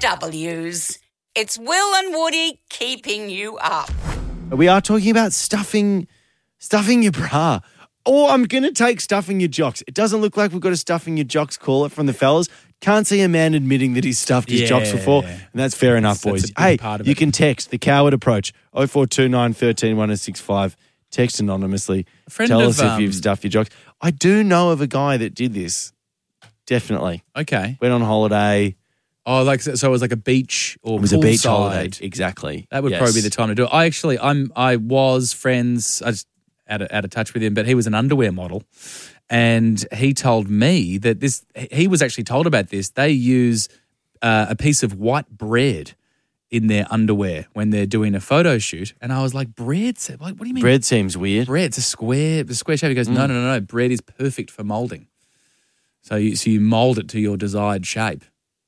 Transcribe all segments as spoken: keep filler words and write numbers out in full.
W's. It's Will and Woody keeping you up. We are talking about stuffing, stuffing your bra. Or I'm going to take stuffing your jocks. It doesn't look like we've got a stuffing your jocks call it from the fellas. Can't see a man admitting that he's stuffed his Yeah. jocks before. And that's fair enough, That's- boys. that's a big Hey, part of you it. can text the Coward Approach oh four two nine, one three, one oh six five. Text anonymously. friend Tell of, us if um, you've stuffed your jocks. I do know of a guy that did this. Definitely. Okay. Went on holiday. Oh, like so, so it was like a beach or It was a beach poolside. holiday. Exactly. That would Yes. probably be the time to do it. I actually, I'm, I was friends. I just out of, out of touch with him, but he was an underwear model, and he told me that this. He was actually told about this. They use uh, a piece of white bread in their underwear when they're doing a photo shoot, and I was like, bread? Like, what do you mean? Bread seems weird. Bread. It's a square, it's a square shape. He goes, no, no, no, no. Bread is perfect for molding. So you, so you mold it to your desired shape.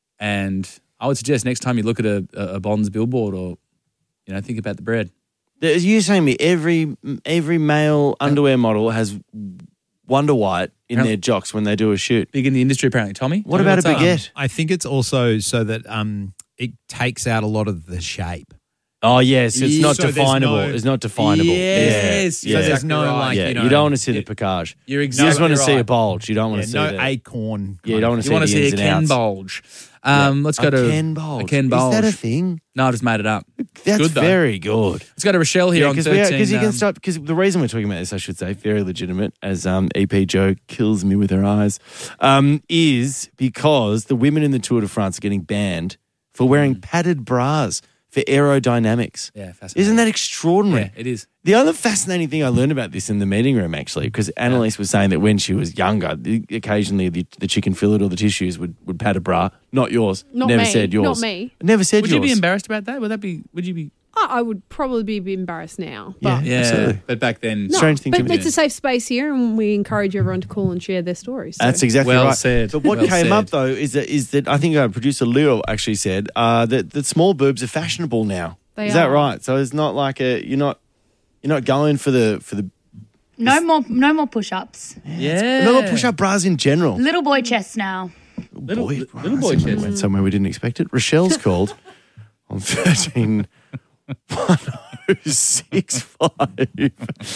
And I would suggest next time you look at a, a Bonds billboard or, you know, think about the bread. You're saying me every every male underwear model has Wonder White in Apparently- their jocks when they do a shoot. Big in the industry, apparently. Tommy? What Tommy, about a what's up? baguette? I think it's also so that um, it takes out a lot of the shape. Oh, yes. It's not So there's definable. no- it's not definable. Yes. Yeah. So yeah. there's no, Exactly right. like, yeah. you know. You don't want to see the picage. You're You exactly just want to see right. a bulge. You don't want yeah, to see no the... acorn. Yeah, you don't want to You see want to the see a ins and Ken outs. bulge. Um, Yeah. Let's go a to Ken bulge. A Ken bulge. Is that a thing? No, I just made it up. That's Good, though. very good. Let's go to Rochelle here Yeah, on because thirteen. you can um, stop. Because the reason we're talking about this, I should say, very legitimate, as um, E P Joe kills me with her eyes, um, is because the women in the Tour de France are getting banned for wearing padded bras for aerodynamics. Yeah, fascinating. Isn't that extraordinary? Yeah, it is. The other fascinating thing I learned about this in the meeting room, actually, because Annalise was saying that when she was younger, the, occasionally the, the chicken fillet or the tissues would, would pad a bra. Not yours. Not Never me. said yours. Not me. Never said Would yours. you be embarrassed about that? Would that be, would you be? I, I would probably be embarrassed now. Yeah. But Yeah, Absolutely. but back then. No, Strange thing to but me. it's a safe space here, and we encourage everyone to call and share their stories. So. That's exactly Well right. said. But what Well came said. up though is that is that I think our producer Leo actually said uh, that that small boobs are fashionable now. They is that are. right? So it's not like a you're not you're not going for the for the No more, no more push-ups. Yeah. no push up bras in general. Little boy chests now. Little, Boy, little boy chest. went somewhere we didn't expect it. Rochelle's called on thirteen one oh six five.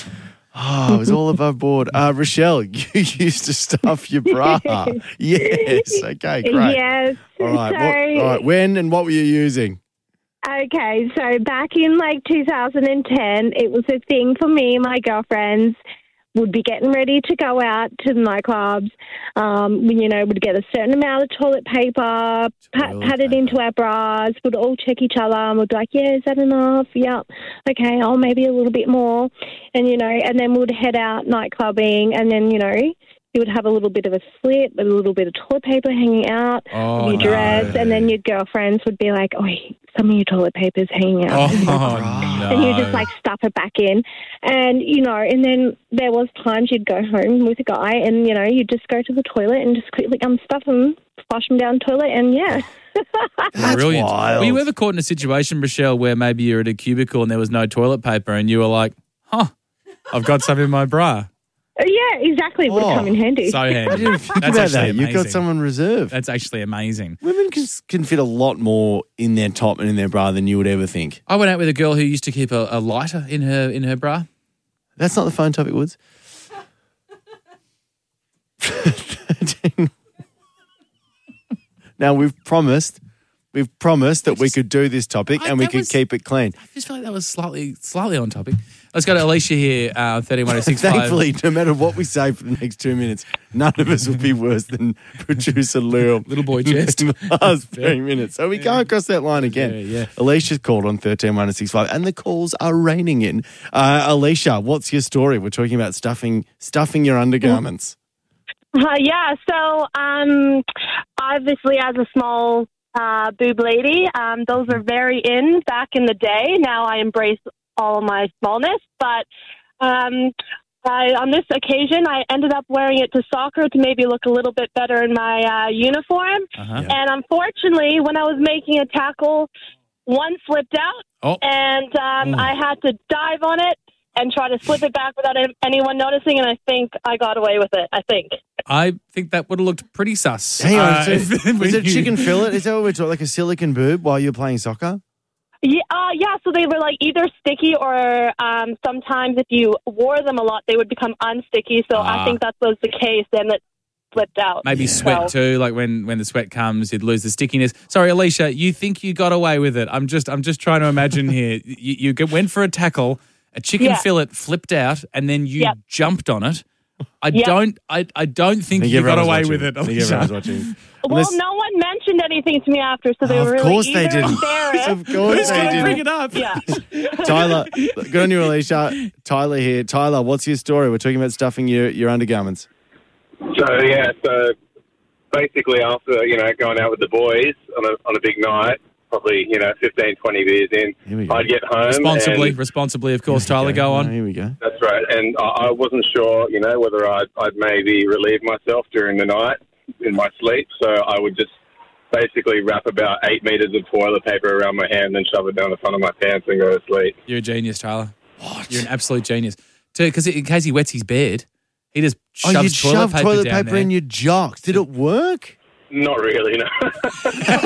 Oh, it was all above board. Uh, Rochelle, you used to stuff your bra. Yes. Okay, great. Yes. All right. So, What, all right. When and what were you using? okay, so back in like two thousand ten, it was a thing for me and my girlfriends. Would be getting ready to go out to the nightclubs. Um, we, you know, would get a certain amount of toilet paper, pat, Toilet pat it paper. into our bras. Would all check each other and would be like, yeah, is that enough? Yeah. Okay, oh, maybe a little bit more. And, you know, and then we'd head out nightclubbing and then, you know, you would have a little bit of a slit with a little bit of toilet paper hanging out Oh, of your no. dress. And then your girlfriends would be like, oh, some of your toilet paper's hanging out. Oh, no. And you just like stuff it back in. And, you know, and then there was times you'd go home with a guy and, you know, you'd just go to the toilet and just quickly unstuff them, flush them down the toilet and, yeah. That's Brilliant. wild. Were you ever caught in a situation, Rochelle, where maybe you're at a cubicle and there was no toilet paper and you were like, huh, I've got some in my bra? Yeah, exactly. It would have Oh, come in handy. So handy. I didn't think That's about actually that. amazing. You've got someone reserved. That's actually amazing. Women can, can fit a lot more in their top and in their bra than you would ever think. I went out with a girl who used to keep a, a lighter in her in her bra. That's not the phone topic, Woods. Now, we've promised, we've promised that we could do this topic I- and we that could was- keep it clean. I just feel like that was slightly slightly on topic. Let's go to Alicia here, uh, thirty one oh six five. Thankfully, no matter what we say for the next two minutes, none of us will be worse than producer Lou. Little boy chest. in the last three minutes. So we can't cross that line again. Yeah, yeah. Alicia's called on thirteen one oh six five and the calls are raining in. Uh, Alicia, what's your story? We're talking about stuffing stuffing your undergarments. Uh, yeah, so um, obviously as a small uh, boob lady, um, those are very in back in the day. Now I embrace all of my smallness, but um, I, on this occasion I ended up wearing it to soccer to maybe look a little bit better in my uh, uniform. Uh-huh. And unfortunately, when I was making a tackle, one slipped out, Oh. and um, I had to dive on it and try to slip it back without anyone noticing, and I think I got away with it. I think. I think that would have looked pretty sus. Hang on, Uh, so, if- was when it you- chicken fillet? Is that what we're talking? Like a silicon boob while you're playing soccer? Yeah, uh, yeah. So they were like either sticky or um, sometimes if you wore them a lot, they would become unsticky. So Ah. I think that was the case, and it slipped out. Maybe sweat So- too, like when, when the sweat comes, you'd lose the stickiness. Sorry, Alicia, you think you got away with it? I'm just I'm just trying to imagine here. You, you get- went for a tackle, a chicken Yeah. fillet flipped out, and then you Yep. jumped on it. I Yep. don't I, I don't think I think you got everyone was away watching. with it, I think Alicia. everyone was watching. Well, Unless- no one mentioned anything to me after, so they Oh, were of really course they either didn't. embarrassed. Of course Who's they going to didn't. bring it up? Yeah. Tyler, good on you, Alicia. Tyler here. Tyler, what's your story? We're talking about stuffing your, your undergarments. So yeah, so basically after you know going out with the boys on a on a big night, probably you know fifteen, twenty beers in, Here we go. I'd get home Responsibly, and- responsibly, of course, Tyler, go Oh, on. here we go. That's right, and I, I wasn't sure, you know, whether I'd, I'd maybe relieve myself during the night in my sleep. So I would just basically wrap about eight meters of toilet paper around my hand and shove it down the front of my pants and go to sleep. You're a genius, Tyler. What? You're an absolute genius. Because in case he wets his bed, he just Oh, shoves you toilet shoved paper toilet down paper there. in your jocks. Did it work? Not really, no.